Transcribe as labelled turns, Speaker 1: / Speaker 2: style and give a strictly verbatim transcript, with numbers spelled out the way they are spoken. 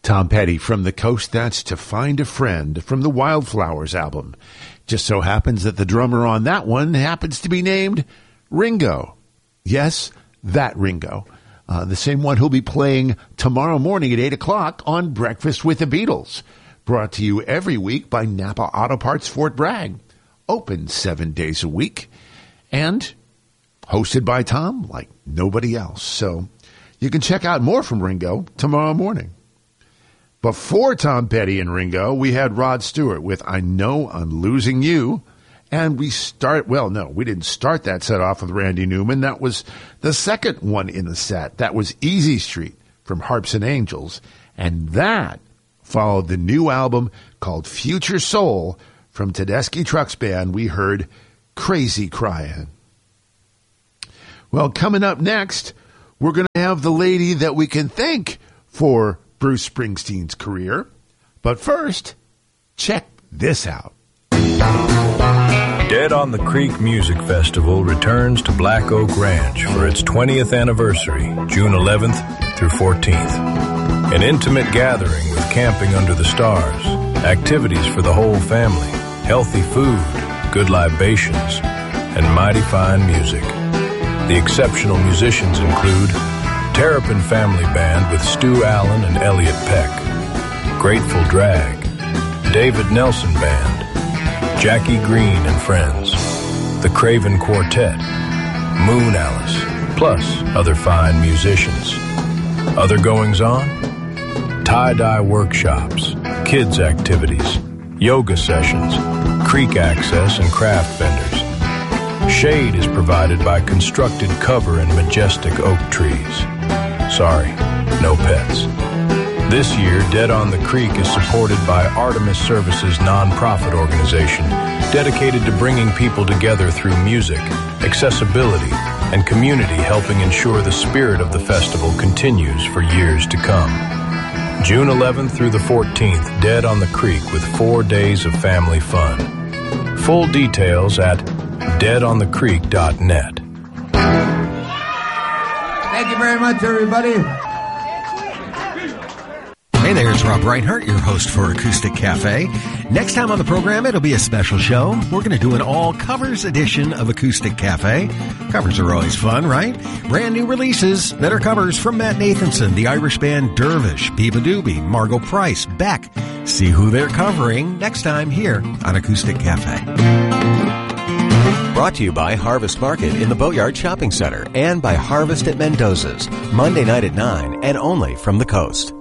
Speaker 1: Tom Petty from The Coast, that's To Find a Friend from the Wildflowers album. Just so happens that the drummer on that one happens to be named Ringo. Yes, that Ringo. Uh, the same one who'll be playing tomorrow morning at eight o'clock on Breakfast with the Beatles. Brought to you every week by Napa Auto Parts Fort Bragg. Open seven days a week. And hosted by Tom like nobody else. So you can check out more from Ringo tomorrow morning. Before Tom Petty and Ringo, we had Rod Stewart with I Know I'm Losing You. And we start, well, no, we didn't start that set off with Randy Newman. That was the second one in the set. That was Easy Street from Harps and Angels. And that followed the new album called Future Soul from Tedeschi Trucks Band. We heard Crazy Crying. Well, coming up next, we're going to have the lady that we can thank for Bruce Springsteen's career. But first, check this out.
Speaker 2: Dead on the Creek Music Festival returns to Black Oak Ranch for its twentieth anniversary, June eleventh through fourteenth. An intimate gathering with camping under the stars, activities for the whole family, healthy food, good libations, and mighty fine music. The exceptional musicians include Terrapin Family Band with Stu Allen and Elliot Peck, Grateful Drag, David Nelson Band, Jackie Green and Friends, the Craven Quartet, Moon Alice, plus other fine musicians. Other goings-on? Tie-dye workshops, kids' activities, yoga sessions, creek access, and craft vendors. Shade is provided by constructed cover and majestic oak trees. Sorry, no pets. This year, Dead on the Creek is supported by Artemis Services nonprofit organization dedicated to bringing people together through music, accessibility, and community, helping ensure the spirit of the festival continues for years to come. June eleventh through the fourteenth, Dead on the Creek with four days of family fun. Full details at dead on the creek dot net.
Speaker 3: Thank you very much, everybody.
Speaker 4: Hey there, it's Rob Reinhardt, your host for Acoustic Cafe. Next time on the program, it'll be a special show. We're going to do an all-covers edition of Acoustic Cafe. Covers are always fun, right? Brand new releases, better covers from Matt Nathanson, the Irish band Dervish, Biba Doobie, Margot Price, Beck. See who they're covering next time here on Acoustic Cafe.
Speaker 5: Brought to you by Harvest Market in the Boatyard Shopping Center and by Harvest at Mendoza's, Monday night at nine and only from the coast.